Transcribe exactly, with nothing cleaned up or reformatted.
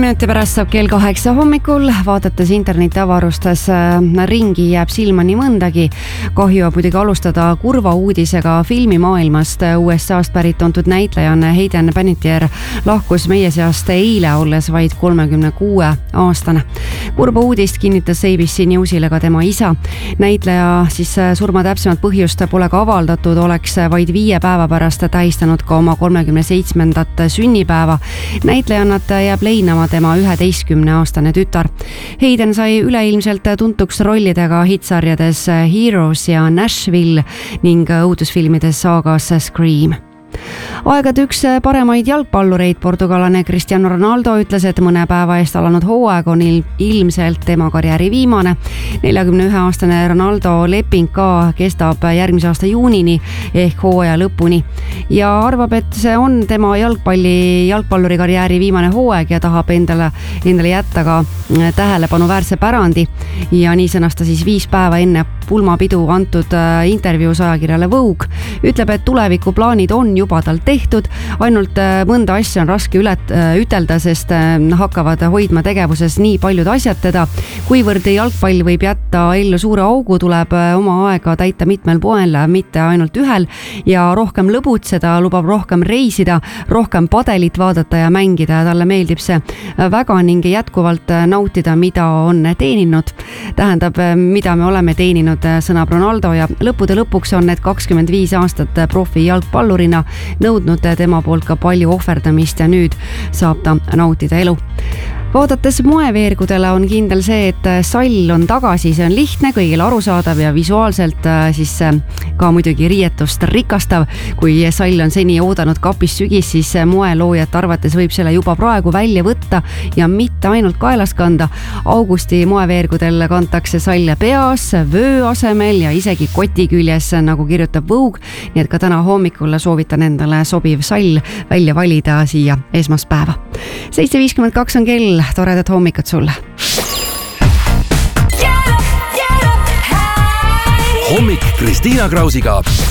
minuti pärast saab kell kaheksa hommikul, vaadates internetiavarustes ringi jääb silma nii mõndagi. Kahju on muidugi alustada kurva uudisega filmimaailmast. U S A-st pärit tuntud näitlejanne Hayden Panettiere lahkus meie seast eile, olles vaid kolmekümne kuue aastane. Kurba uudist kinnitas A B C Newsile ka tema isa. Näitleja siis surma täpsemat põhjust pole ka avaldatud, oleks vaid viie päeva pärast tähistanud ka oma kolmekümne seitsmendat sünnipäeva. Näitlejannat jääb leinama tema üheteistkümne aastane tütar. Hayden sai üleilmselt tuntuks rollidega hitsarjades Heroes ja Nashville ning õudusfilmides saagas Scream. Aegade üks paremaid jalgpallureid portugalane Cristiano Ronaldo ütles, et mõne päeva eest alanud hooaeg on ilmselt tema karjääri viimane. neljakümne ühe aastane Ronaldo leping ka kestab järgmise aasta juunini ehk hooaja lõpuni ja arvab, et see on tema jalgpalli, jalgpalluri karjääri viimane hooaeg ja tahab endale, endale jätta ka tähelepanuväärse pärandi ja nii sõnas ta siis viis päeva enne pulmapidu antud intervjuus ajakirjale Vogue. Ütleb, et tulevikuplaanid on juba tal tehtud, ainult mõnda asja on raske ület, ütelda, sest hakkavad hoidma tegevuses nii paljud asjad teda. Kuivõrd jalgpall võib jätta ellu suure augu, tuleb oma aega täita mitmel poel, mitte ainult ühel ja rohkem lõbutseda, lubab rohkem reisida, rohkem padelit vaadata ja mängida ja talle meeldib see väga ning jätkuvalt nautida, mida on teeninud. Tähendab, mida me oleme teeninud, sõnab Ronaldo ja lõppude lõpuks on need kakskümmend viis aastat profi jalgpallurina nõudnud tema poolt ka palju ohverdamist ja nüüd saab ta nautida elu. Vaadates moeveergudele on kindel see, et sall on tagasi, see on lihtne, kõigile arusaadav ja visuaalselt siis ka muidugi riietust rikastav. Kui sall on seni oodanud kapis sügis, siis moeloojate arvates võib selle juba praegu välja võtta ja mitte ainult kaelas kanda. Augusti moeveergudel kantakse salle peas, vöö asemel ja isegi koti küljes, nagu kirjutab Vogue. Nii et ka täna hommikul soovitan endale sobiv sall välja valida siia esmaspäeva. seitse viiskümmend kaks on kell. Toredat hommikut sulle. Hommik Kristiina Krausiga.